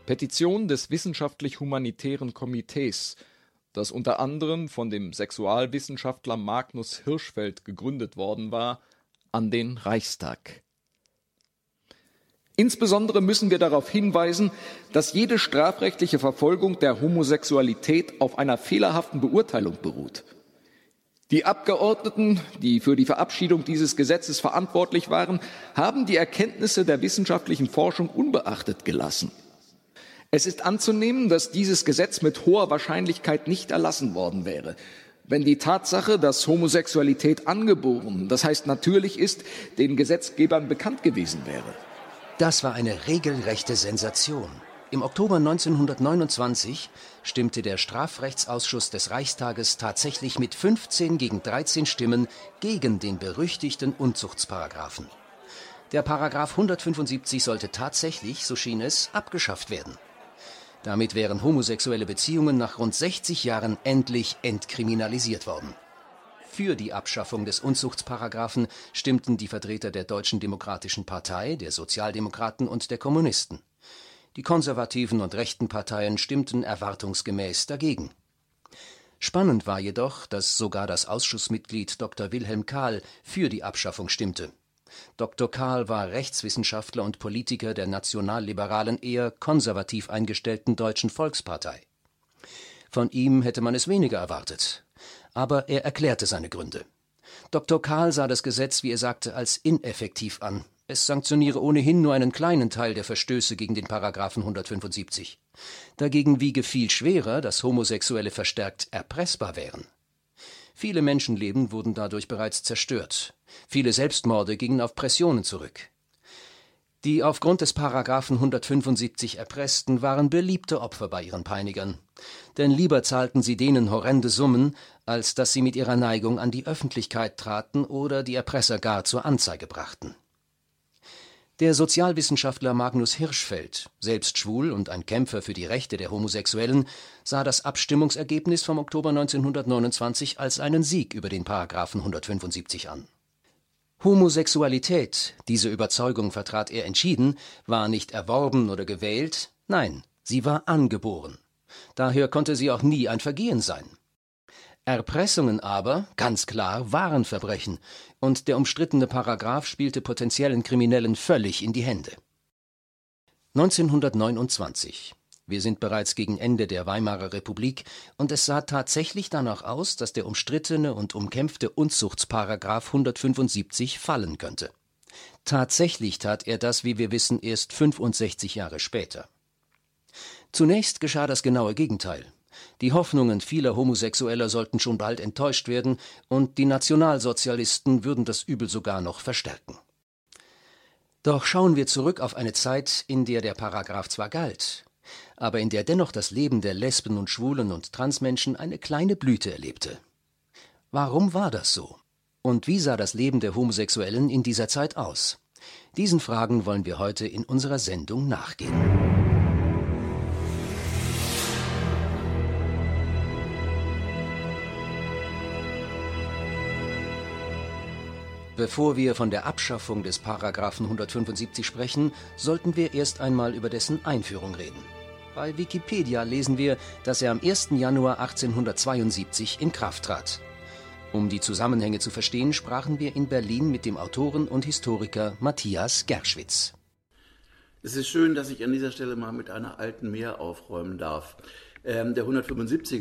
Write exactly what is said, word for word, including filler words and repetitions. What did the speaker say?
Petition des Wissenschaftlich-Humanitären Komitees, das unter anderem von dem Sexualwissenschaftler Magnus Hirschfeld gegründet worden war, an den Reichstag. Insbesondere müssen wir darauf hinweisen, dass jede strafrechtliche Verfolgung der Homosexualität auf einer fehlerhaften Beurteilung beruht. Die Abgeordneten, die für die Verabschiedung dieses Gesetzes verantwortlich waren, haben die Erkenntnisse der wissenschaftlichen Forschung unbeachtet gelassen. Es ist anzunehmen, dass dieses Gesetz mit hoher Wahrscheinlichkeit nicht erlassen worden wäre, wenn die Tatsache, dass Homosexualität angeboren, das heißt natürlich ist, den Gesetzgebern bekannt gewesen wäre. Das war eine regelrechte Sensation. Im Oktober neunzehnhundertneunundzwanzig stimmte der Strafrechtsausschuss des Reichstages tatsächlich mit fünfzehn gegen dreizehn Stimmen gegen den berüchtigten Unzuchtsparagraphen. Der Paragraph hundertfünfundsiebzig sollte tatsächlich, so schien es, abgeschafft werden. Damit wären homosexuelle Beziehungen nach rund sechzig Jahren endlich entkriminalisiert worden. Für die Abschaffung des Unzuchtsparagraphen stimmten die Vertreter der Deutschen Demokratischen Partei, der Sozialdemokraten und der Kommunisten. Die konservativen und rechten Parteien stimmten erwartungsgemäß dagegen. Spannend war jedoch, dass sogar das Ausschussmitglied Doktor Wilhelm Kahl für die Abschaffung stimmte. Doktor Kahl war Rechtswissenschaftler und Politiker der nationalliberalen, eher konservativ eingestellten Deutschen Volkspartei. Von ihm hätte man es weniger erwartet. Aber er erklärte seine Gründe. Doktor Kahl sah das Gesetz, wie er sagte, als ineffektiv an. Es sanktioniere ohnehin nur einen kleinen Teil der Verstöße gegen den Paragraphen hundertfünfundsiebzig. Dagegen wiege viel schwerer, dass Homosexuelle verstärkt erpressbar wären. Viele Menschenleben wurden dadurch bereits zerstört. Viele Selbstmorde gingen auf Pressionen zurück. Die aufgrund des Paragraphen hundertfünfundsiebzig Erpressten waren beliebte Opfer bei ihren Peinigern. Denn lieber zahlten sie denen horrende Summen, als dass sie mit ihrer Neigung an die Öffentlichkeit traten oder die Erpresser gar zur Anzeige brachten. Der Sozialwissenschaftler Magnus Hirschfeld, selbst schwul und ein Kämpfer für die Rechte der Homosexuellen, sah das Abstimmungsergebnis vom Oktober neunzehnhundertneunundzwanzig als einen Sieg über den Paragraphen hundertfünfundsiebzig an. Homosexualität, diese Überzeugung vertrat er entschieden, war nicht erworben oder gewählt, nein, sie war angeboren. Daher konnte sie auch nie ein Vergehen sein. Erpressungen aber, ganz klar, waren Verbrechen, und der umstrittene Paragraph spielte potenziellen Kriminellen völlig in die Hände. neunzehnhundertneunundzwanzig. Wir sind bereits gegen Ende der Weimarer Republik, und es sah tatsächlich danach aus, dass der umstrittene und umkämpfte Unzuchtsparagraph hundertfünfundsiebzig fallen könnte. Tatsächlich tat er das, wie wir wissen, erst fünfundsechzig Jahre später. Zunächst geschah das genaue Gegenteil. Die Hoffnungen vieler Homosexueller sollten schon bald enttäuscht werden, und die Nationalsozialisten würden das Übel sogar noch verstärken. Doch schauen wir zurück auf eine Zeit, in der der Paragraph zwar galt, aber in der dennoch das Leben der Lesben und Schwulen und Transmenschen eine kleine Blüte erlebte. Warum war das so? Und wie sah das Leben der Homosexuellen in dieser Zeit aus? Diesen Fragen wollen wir heute in unserer Sendung nachgehen. Bevor wir von der Abschaffung des Paragraphen hundertfünfundsiebzig sprechen, sollten wir erst einmal über dessen Einführung reden. Bei Wikipedia lesen wir, dass er am ersten Januar achtzehnhundertzweiundsiebzig in Kraft trat. Um die Zusammenhänge zu verstehen, sprachen wir in Berlin mit dem Autoren und Historiker Matthias Gerschwitz. Es ist schön, dass ich an dieser Stelle mal mit einer alten Mär aufräumen darf. Ähm, der hundertfünfundsiebziger